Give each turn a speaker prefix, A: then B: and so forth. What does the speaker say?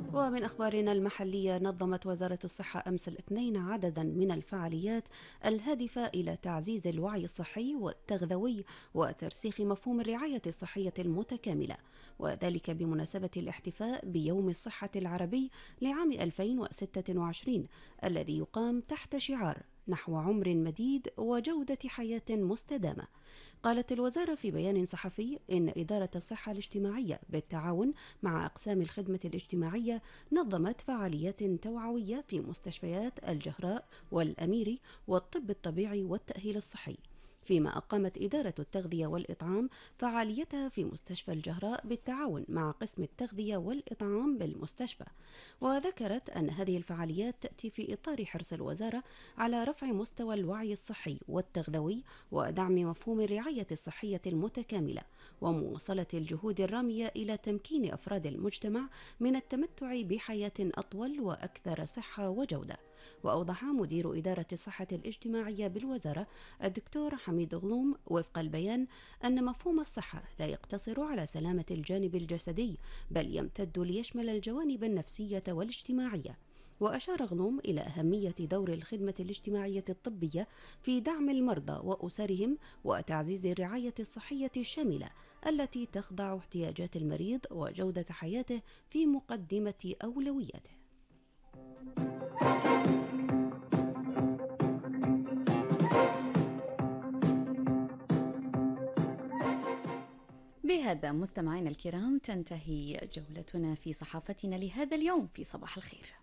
A: ومن أخبارنا المحلية، نظمت وزارة الصحة أمس الاثنين عددا من الفعاليات الهادفة إلى تعزيز الوعي الصحي والتغذوي وترسيخ مفهوم الرعاية الصحية المتكاملة، وذلك بمناسبة الاحتفاء بيوم الصحة العربي لعام 2026 الذي يقام تحت شعار نحو عمر مديد وجودة حياة مستدامة. قالت الوزارة في بيان صحفي إن إدارة الصحة الاجتماعية بالتعاون مع أقسام الخدمة الاجتماعية نظمت فعاليات توعوية في مستشفيات الجهراء والأميري والطب الطبيعي والتأهيل الصحي، فيما أقامت إدارة التغذية والإطعام فعاليتها في مستشفى الجهراء بالتعاون مع قسم التغذية والإطعام بالمستشفى. وذكرت أن هذه الفعاليات تأتي في إطار حرص الوزارة على رفع مستوى الوعي الصحي والتغذوي ودعم مفهوم الرعاية الصحية المتكاملة، ومواصلة الجهود الرامية إلى تمكين أفراد المجتمع من التمتع بحياة أطول وأكثر صحة وجودة. وأوضح مدير إدارة الصحة الاجتماعية بالوزارة الدكتور حميد غلوم وفق البيان أن مفهوم الصحة لا يقتصر على سلامة الجانب الجسدي، بل يمتد ليشمل الجوانب النفسية والاجتماعية. وأشار غلوم إلى أهمية دور الخدمة الاجتماعية الطبية في دعم المرضى وأسرهم وتعزيز الرعاية الصحية الشاملة التي تخضع احتياجات المريض وجودة حياته في مقدمة أولوياته.
B: بهذا مستمعينا الكرام تنتهي جولتنا في صحافتنا لهذا اليوم في صباح الخير.